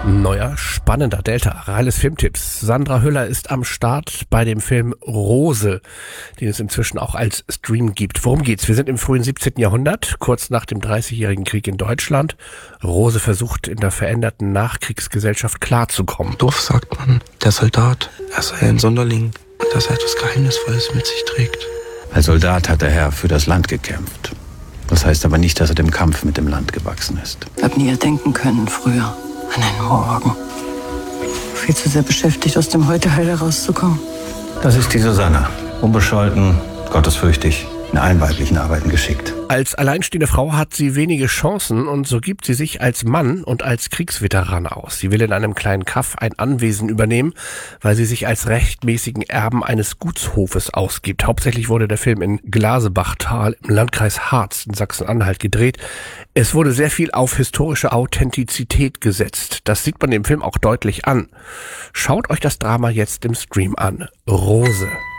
Neuer, spannender Delta. Rheiles Filmtipps. Sandra Hüller ist am Start bei dem Film Rose, den es inzwischen auch als Stream gibt. Worum geht's? Wir sind im frühen 17. Jahrhundert, kurz nach dem 30-jährigen Krieg in Deutschland. Rose versucht in der veränderten Nachkriegsgesellschaft klarzukommen. Doof sagt man, der Soldat, er sei ein Sonderling und dass er etwas Geheimnisvolles mit sich trägt. Als Soldat hat der Herr für das Land gekämpft. Das heißt aber nicht, dass er dem Kampf mit dem Land gewachsen ist. Ich hab nie erdenken können früher an einen Morgen. Viel zu sehr beschäftigt, aus dem Heute heil herauszukommen. Das ist die Susanna. Unbescholten, gottesfürchtig, in allen weiblichen Arbeiten geschickt. Als alleinstehende Frau hat sie wenige Chancen und so gibt sie sich als Mann und als Kriegsveteran aus. Sie will in einem kleinen Kaff ein Anwesen übernehmen, weil sie sich als rechtmäßigen Erben eines Gutshofes ausgibt. Hauptsächlich wurde der Film in Glasebachtal im Landkreis Harz in Sachsen-Anhalt gedreht. Es wurde sehr viel auf historische Authentizität gesetzt. Das sieht man dem Film auch deutlich an. Schaut euch das Drama jetzt im Stream an. Rose.